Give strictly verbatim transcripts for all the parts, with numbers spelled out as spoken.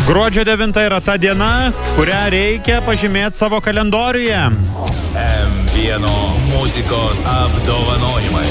Gruodžio devinta yra ta diena, kurią reikia pažymėti savo kalendoriuje. M vieno muzikos apdovanojimai.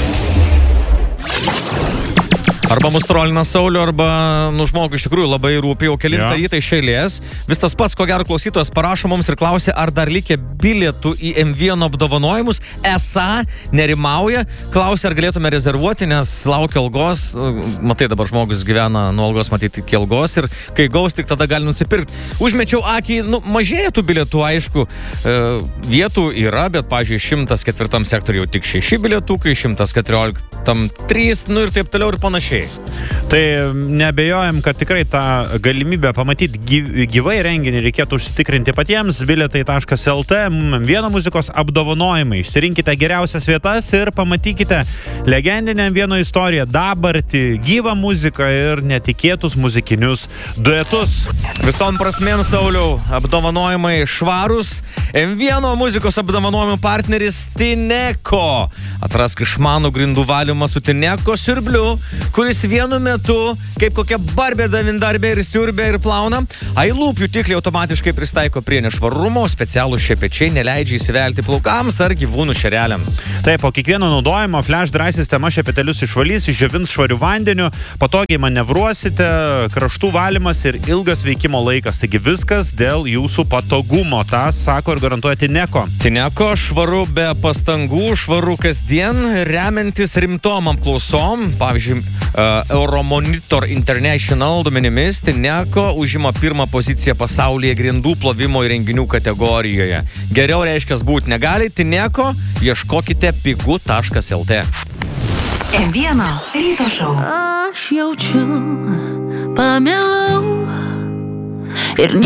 Arba mus trolina Saulių, arba, nu, žmogui iš tikrųjų labai rūpi jau kelintą Ja. rytą iš eilės. Vis tas pats, ko gero klausytojas parašo mums ir klausia, ar dar likę bilietų į M vieno apdovanojimus. Esą nerimauja, klausia, ar galėtume rezervuoti, nes laukia algos. Matai, dabar žmogus gyvena nuo algos, matyti iki algos ir kai gaus, tik tada gali nusipirkti. Užmečiau akį, nu, mažėja tų bilietų, aišku. E, vietų yra, bet, pavyzdžiui, šimtas ketvirtam sektoriui jau tik šeši bilietukai, šimtas keturioliktam trys, nu ir taip toliau ir panašiai. Tai neabejojam, kad tikrai tą galimybę pamatyti gyvai renginį reikėtų užsitikrinti patiems. Bilietai taškas el tė, M vieno muzikos apdovanojimai. Išsirinkite geriausias vietas ir pamatykite legendinę M vieno istoriją, dabartį, gyvą muziką ir netikėtus muzikinius duetus. Visom prasmėm, Sauliau, apdovanojimai švarus. M vieno muzikos apdovanojimų partneris Tineko. Atrask išmanų grindų valymą su Tineko siurbliu, kuris vienu metu, kaip kokia barbė davindarbė ir siurbė ir plauna, ailūp jutikliai automatiškai pristaiko prie nešvarumo, specialų šepečiai neleidžia įsivelti plaukams ar gyvūnų šereliams. Taip, po kiekvieno naudojimo Flash Dry sistema šepetelius išvalys, išdžiovins švariu vandeniu, patogiai manevruosite, kraštų valymas ir ilgas veikimo laikas. Taigi viskas dėl jūsų patogumo. Tas sako ir garantuoja Tineko. Tineko švaru be pastangų, švaru kasdien, remiantis rimtom apklausom. Pavyzdžiui, uh, Euromonitor International duomenimis Tineko užima pirmą poziciją pasaulyje grindų plovimo įrenginių kategorijoje. Geriau reiškia būti negali. Tineko ieškokite pigu taškas el tė. M vieno ryto šou. Aš jaučiu, pamilau ir